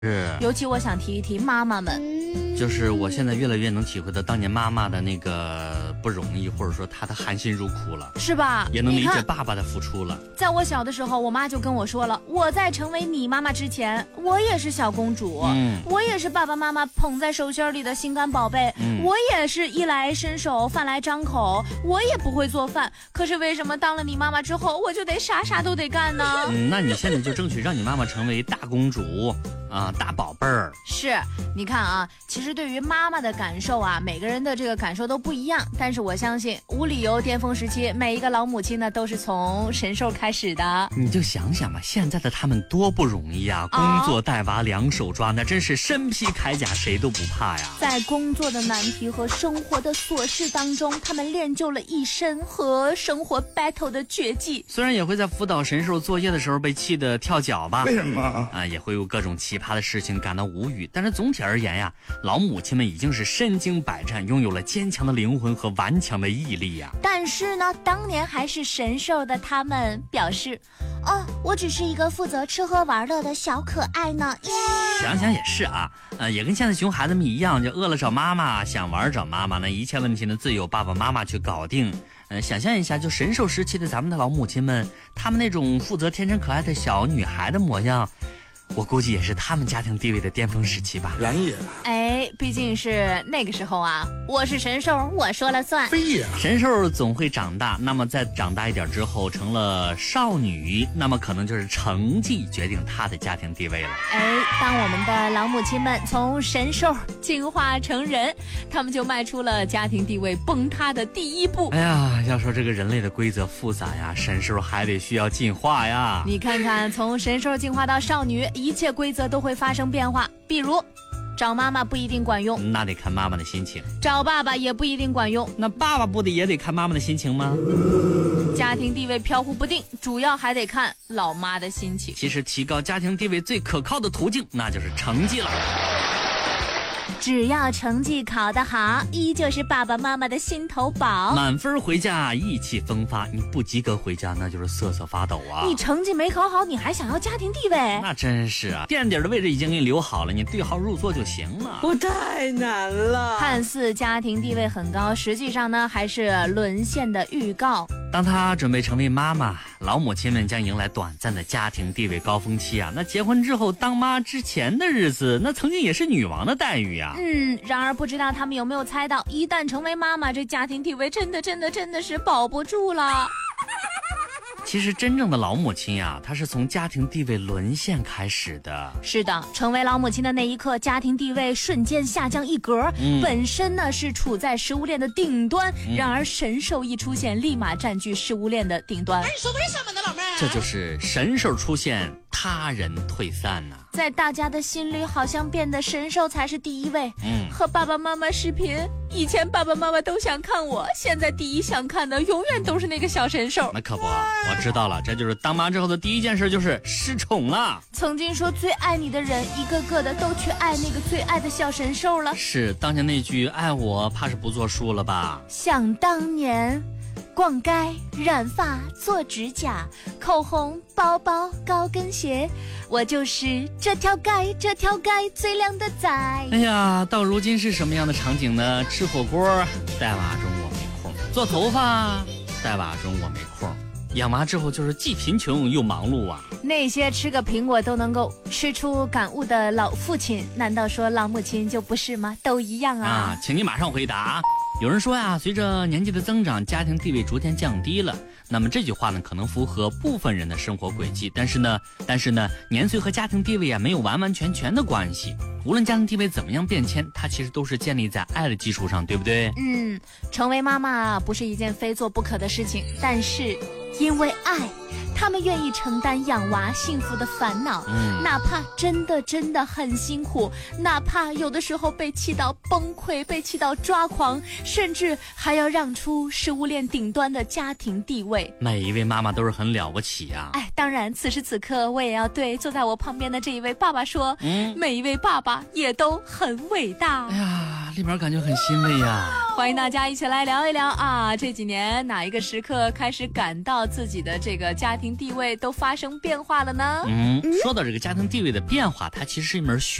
是， 尤其我想提一提妈妈们。 就是我现在越来越能体会到当年妈妈的那个不容易，或者说她的含辛茹苦了， 是吧？ 也能理解爸爸的付出了。 在我小的时候，我妈就跟我说了，我在成为你妈妈之前，我也是小公主，我也是爸爸妈妈捧在手心里的心肝宝贝，我也是衣来伸手饭来张口，我也不会做饭。可是为什么当了你妈妈之后，我就得啥都得干呢？ 那你现在就争取让你妈妈成为大公主啊，大宝贝儿。 是，你看啊，其实对于妈妈的感受啊，每个人的这个感受都不一样。但是我相信，无理由巅峰时期，每一个老母亲呢，都是从神兽开始的。 你就想想吧，现在的他们多不容易啊！工作带娃两手抓，那真是身披铠甲，谁都不怕呀。 在工作的难题和生活的琐事当中，他们练就了一身和生活 battle 的绝技。 虽然也会在辅导神兽作业的时候被气得跳脚吧， 为什么啊？也会有各种奇葩的事情感到无语。但是总体而言呀，老母亲们已经是身经百战，拥有了坚强的灵魂和顽强的毅力呀。 但是呢，当年还是神兽的他们表示，我只是一个负责吃喝玩乐的小可爱呢。 想想也是啊，也跟现在熊孩子们一样，就饿了找妈妈，想玩找妈妈，那一切问题呢自有爸爸妈妈去搞定。想象一下，就神兽时期的咱们的老母亲们，她们那种负责天真可爱的小女孩的模样，我估计也是他们家庭地位的巅峰时期吧。 然也毕竟是那个时候啊，我是神兽，我说了算。 非也神兽总会长大，那么在长大一点之后成了少女，那么可能就是成绩决定她的家庭地位了。 当我们的老母亲们从神兽进化成人，他们就迈出了家庭地位崩塌的第一步。 要说这个人类的规则复杂呀，神兽还得需要进化呀。 你看看，从神兽进化到少女，一切规则都会发生变化。比如找妈妈不一定管用， 那得看妈妈的心情； 找爸爸也不一定管用， 那爸爸不得也得看妈妈的心情吗？ 家庭地位飘忽不定，主要还得看老妈的心情。 其实提高家庭地位最可靠的途径，那就是成绩了。 只要成绩考得好，依旧是爸爸妈妈的心头宝。 满分回家意气风发，你不及格回家那就是瑟瑟发抖啊。 你成绩没考好，你还想要家庭地位？ 那真是啊，垫底的位置已经给你留好了，你对号入座就行了。 我太难了。 看似家庭地位很高，实际上呢还是沦陷的预告。 当她准备成为妈妈，老母亲们将迎来短暂的家庭地位高峰期啊。那结婚之后当妈之前的日子，那曾经也是女王的待遇啊。 然而不知道他们有没有猜到，一旦成为妈妈，这家庭地位真的是保不住了。 其实真正的老母亲呀，她是从家庭地位沦陷开始的。 是的，成为老母亲的那一刻，家庭地位瞬间下降一格。本身呢是处在食物链的顶端，然而神兽一出现，立马占据食物链的顶端。 你说为什么呢，老妹儿？ 这就是神兽出现，他人退散呐。 在大家的心里，好像变得神兽才是第一位。和爸爸妈妈视频，以前爸爸妈妈都想看我，现在第一想看的永远都是那个小神兽。 那可不，我知道了，这就是当妈之后的第一件事，就是失宠了。 曾经说最爱你的人，一个个的都去爱那个最爱的小神兽了。 是当年那句爱我怕是不作数了吧。 想当年逛街、染发、做指甲、口红、包包、高跟鞋，我就是这条街最靓的仔。 哎呀，到如今是什么样的场景呢？吃火锅带娃中我没空，做头发带娃中我没空，养娃之后就是既贫穷又忙碌啊。 那些吃个苹果都能够吃出感悟的老父亲，难道说老母亲就不是吗？都一样啊。 请你马上回答。有人说呀，随着年纪的增长，家庭地位逐渐降低了。那么这句话呢，可能符合部分人的生活轨迹，但是呢，年岁和家庭地位啊没有完完全全的关系。无论家庭地位怎么样变迁，它其实都是建立在爱的基础上，对不对？ 成为妈妈不是一件非做不可的事情，但是因为爱，他们愿意承担养娃幸福的烦恼，哪怕真的很辛苦，哪怕有的时候被气到崩溃，被气到抓狂，甚至还要让出食物链顶端的家庭地位。 每一位妈妈都是很了不起啊。 当然此时此刻我也要对坐在我旁边的这一位爸爸说，每一位爸爸也都很伟大。 里边感觉很欣慰呀。 欢迎大家一起来聊一聊啊，这几年哪一个时刻开始感到自己的这个家庭地位都发生变化了呢？ 说到这个家庭地位的变化，它其实是一门学